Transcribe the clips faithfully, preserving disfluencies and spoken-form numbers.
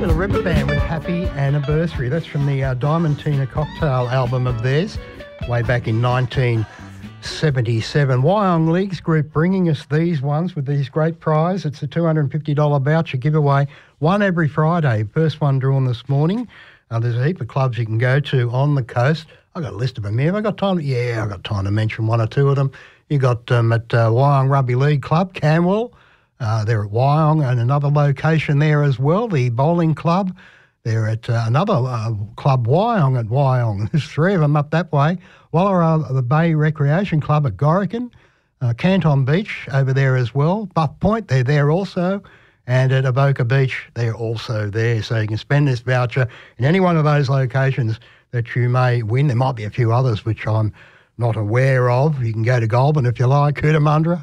to the River Band with Happy Anniversary. That's from the uh, Diamantina Cocktail album of theirs, way back in nineteen seventy-seven. Wyong Leagues Group bringing us these ones with these great prize. It's a two hundred fifty dollars voucher giveaway, one every Friday. First one drawn this morning. Uh, there's a heap of clubs you can go to on the coast. I've got a list of them here. Have I got time? Yeah, I've got time to mention one or two of them. You got um, at uh, Wyong Rugby League Club, Camwell. Uh, they're at Wyong, and another location there as well, the Bowling Club. They're at uh, another uh, club, Wyong at Wyong. There's three of them up that way. Wallara, the Bay Recreation Club at Gorican. Uh, Canton Beach over there as well. Buff Point, they're there also. And at Avoca Beach, they're also there. So you can spend this voucher in any one of those locations that you may win. There might be a few others which I'm not aware of. You can go to Goulburn if you like, Cootamundra.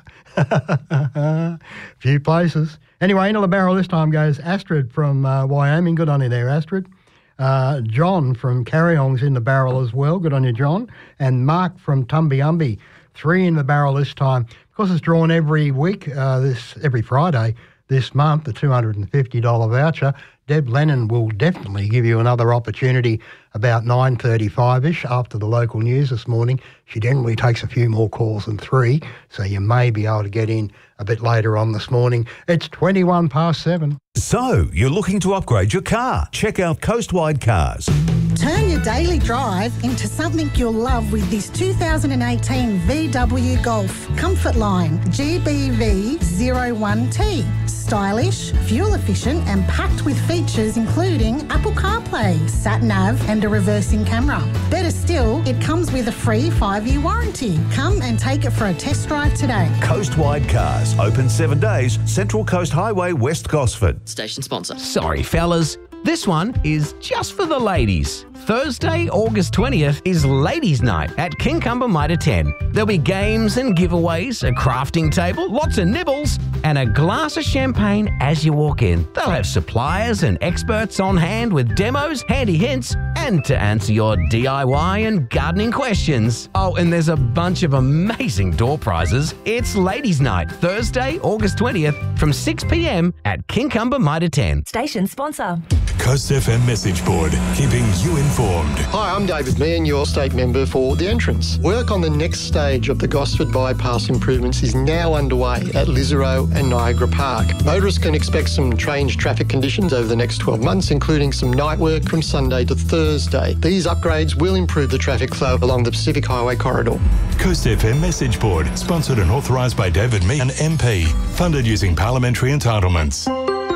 A few places. Anyway, into the barrel this time goes Astrid from uh, Wyoming. Good on you there, Astrid. Uh, John from Carryong's in the barrel as well. Good on you, John. And Mark from Tumbiumbi. Three in the barrel this time. Because it's drawn every week, uh, this every Friday this month, the two hundred fifty dollars voucher. Deb Lennon will definitely give you another opportunity about nine thirty-five-ish after the local news this morning. She generally takes a few more calls than three, so you may be able to get in a bit later on this morning. It's twenty-one past seven. So, you're looking to upgrade your car? Check out Coastwide Cars. Turn your daily drive into something you'll love with this two thousand eighteen V W Golf Comfort Line G B V zero one T. Stylish, fuel efficient and packed with features including Apple CarPlay, sat-nav and a reversing camera. Better still, it comes with a free five-year warranty. Come and take it for a test drive today. Coastwide Cars, open seven days, Central Coast Highway, West Gosford. Station sponsor. Sorry, fellas. This one is just for the ladies. Thursday, August twentieth is Ladies' Night at Kincumber Mitre ten. There'll be games and giveaways, a crafting table, lots of nibbles, and a glass of champagne as you walk in. They'll have suppliers and experts on hand with demos, handy hints, and to answer your D I Y and gardening questions. Oh, and there's a bunch of amazing door prizes. It's Ladies' Night, Thursday, August twentieth from six p m at Kincumber Mitre ten. Station sponsor. Coast F M message board, keeping you informed. Hi, I'm David Meehan, your state member for The Entrance. Work on the next stage of the Gosford Bypass improvements is now underway at Lisarow and Niagara Park. Motorists can expect some strange traffic conditions over the next twelve months, including some night work from Sunday to Thursday. These upgrades will improve the traffic flow along the Pacific Highway corridor. Coast F M message board, sponsored and authorised by David Meehan M P, funded using parliamentary entitlements.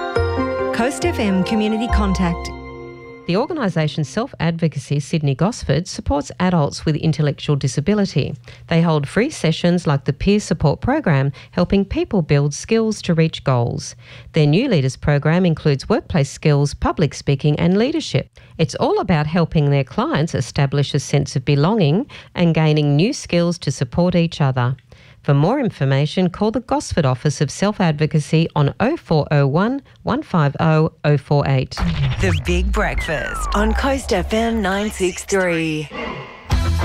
Coast F M Community Contact. The organisation Self Advocacy Sydney Gosford supports adults with intellectual disability. They hold free sessions like the Peer Support Program, helping people build skills to reach goals. Their New Leaders program includes workplace skills, public speaking and leadership. It's all about helping their clients establish a sense of belonging and gaining new skills to support each other. For more information, call the Gosford office of Self Advocacy on oh four oh one, one five oh, oh four eight. The Big Breakfast on Coast F M nine six three.